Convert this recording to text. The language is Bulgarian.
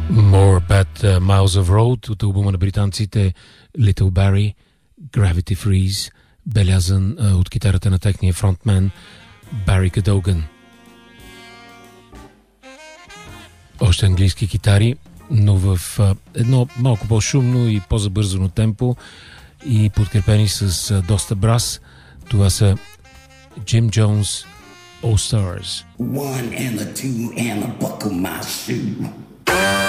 More Bad Miles of Road от албума на британците Little Barrie, Gravity Freeze, белязан от китарата на техния фронтмен Бари Кадоган. Още английски китари, но в едно малко по-шумно и по-забързано темпо и подкрепени с доста брас. Това са Jim Jones All Stars. One and a two and a buckle my shoe.